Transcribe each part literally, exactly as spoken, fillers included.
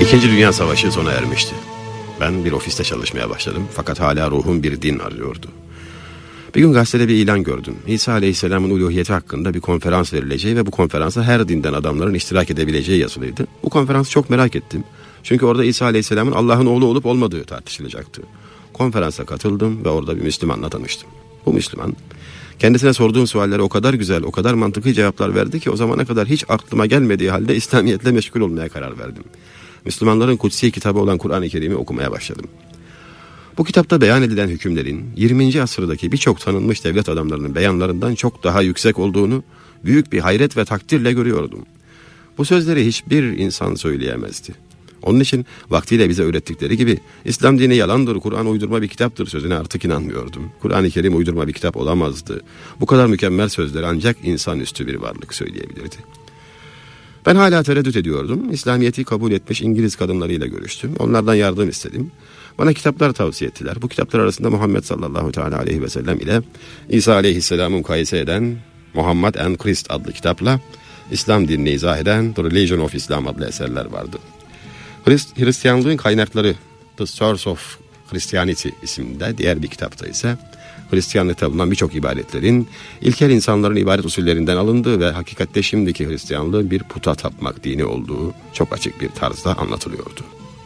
İkinci Dünya Savaşı sona ermişti. Ben bir ofiste çalışmaya başladım fakat hala ruhum bir din arıyordu. Bir gün gazetede bir ilan gördüm. İsa Aleyhisselam'ın uluhiyeti hakkında bir konferans verileceği ve bu konferansa her dinden adamların iştirak edebileceği yazılıydı. Bu konferansı çok merak ettim. Çünkü orada İsa Aleyhisselam'ın Allah'ın oğlu olup olmadığı tartışılacaktı. Konferansa katıldım ve orada bir Müslümanla tanıştım. Bu Müslüman, kendisine sorduğum suallere o kadar güzel, o kadar mantıklı cevaplar verdi ki o zamana kadar hiç aklıma gelmediği halde İslamiyetle meşgul olmaya karar verdim. Müslümanların kutsi kitabı olan Kur'an-ı Kerim'i okumaya başladım. Bu kitapta beyan edilen hükümlerin yirminci asırdaki birçok tanınmış devlet adamlarının beyanlarından çok daha yüksek olduğunu büyük bir hayret ve takdirle görüyordum. Bu sözleri hiçbir insan söyleyemezdi. Onun için vaktiyle bize öğrettikleri gibi İslam dini yalandır, Kur'an uydurma bir kitaptır sözüne artık inanmıyordum. Kur'an-ı Kerim uydurma bir kitap olamazdı. Bu kadar mükemmel sözleri ancak insanüstü bir varlık söyleyebilirdi. Ben hala tereddüt ediyordum. İslamiyet'i kabul etmiş İngiliz kadınlarıyla görüştüm. Onlardan yardım istedim. Bana kitaplar tavsiye ettiler. Bu kitaplar arasında Muhammed sallallahu teala aleyhi ve sellem ile İsa aleyhisselam'ı mukayese eden Muhammed and Christ adlı kitapla İslam dinini izah eden The Religion of Islam adlı eserler vardı. Hrist- Hristiyanlığın kaynakları The Source of Christianity isimli diğer bir kitapta ise Hristiyanlıkta bulunan birçok ibadetlerin ilkel insanların ibadet usullerinden alındığı ve hakikatte şimdiki Hristiyanlığın bir puta tapmak dini olduğu çok açık bir tarzda anlatılıyordu.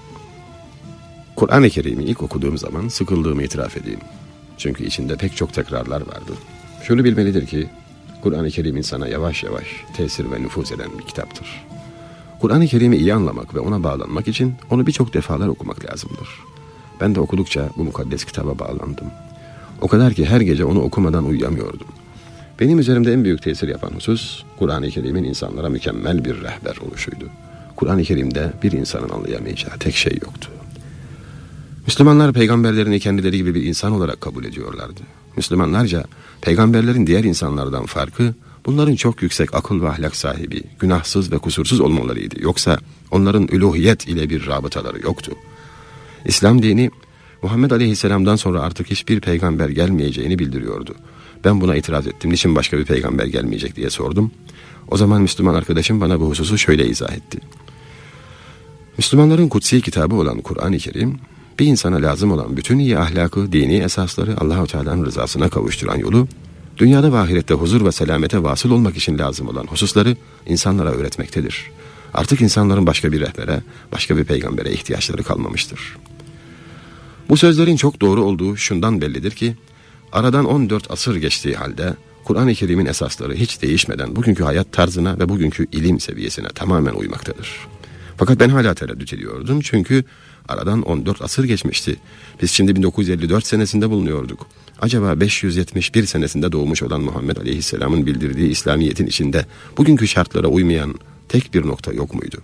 Kur'an-ı Kerim'i ilk okuduğum zaman sıkıldığımı itiraf edeyim. Çünkü içinde pek çok tekrarlar vardı. Şunu bilmelidir ki Kur'an-ı Kerim insana yavaş yavaş tesir ve nüfuz eden bir kitaptır. Kur'an-ı Kerim'i iyi anlamak ve ona bağlanmak için onu birçok defalar okumak lazımdır. Ben de okudukça bu mukaddes kitaba bağlandım. O kadar ki her gece onu okumadan uyuyamıyordum. Benim üzerimde en büyük tesir yapan husus, Kur'an-ı Kerim'in insanlara mükemmel bir rehber oluşuydu. Kur'an-ı Kerim'de bir insanın anlayamayacağı tek şey yoktu. Müslümanlar peygamberlerini kendileri gibi bir insan olarak kabul ediyorlardı. Müslümanlarca peygamberlerin diğer insanlardan farkı, bunların çok yüksek akıl ve ahlak sahibi, günahsız ve kusursuz olmalarıydı. Yoksa onların üluhiyet ile bir rabıtaları yoktu. İslam dini, Muhammed Aleyhisselam'dan sonra artık hiçbir peygamber gelmeyeceğini bildiriyordu. Ben buna itiraz ettim. Niçin başka bir peygamber gelmeyecek diye sordum. O zaman Müslüman arkadaşım bana bu hususu şöyle izah etti. Müslümanların kutsi kitabı olan Kur'an-ı Kerim, bir insana lazım olan bütün iyi ahlakı, dini esasları Allah-u Teala'nın rızasına kavuşturan yolu, dünyada ve ahirette huzur ve selamete vasıl olmak için lazım olan hususları insanlara öğretmektedir. Artık insanların başka bir rehbere, başka bir peygambere ihtiyaçları kalmamıştır. Bu sözlerin çok doğru olduğu şundan bellidir ki, aradan on dört asır geçtiği halde Kur'an-ı Kerim'in esasları hiç değişmeden bugünkü hayat tarzına ve bugünkü ilim seviyesine tamamen uymaktadır. Fakat ben hala tereddüt ediyordum çünkü aradan on dört asır geçmişti. Biz şimdi bin dokuz yüz elli dört senesinde bulunuyorduk. Acaba beş yüz yetmiş bir senesinde doğmuş olan Muhammed Aleyhisselam'ın bildirdiği İslamiyet'in içinde bugünkü şartlara uymayan tek bir nokta yok muydu?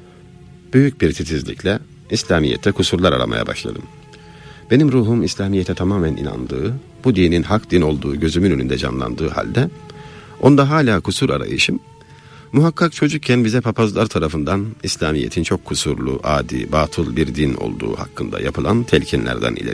Büyük bir titizlikle İslamiyet'te kusurlar aramaya başladım. Benim ruhum İslamiyet'e tamamen inandığı, bu dinin hak din olduğu gözümün önünde canlandığı halde, onda hala kusur arayışım, muhakkak çocukken bize papazlar tarafından İslamiyet'in çok kusurlu, adi, batıl bir din olduğu hakkında yapılan telkinlerden ileri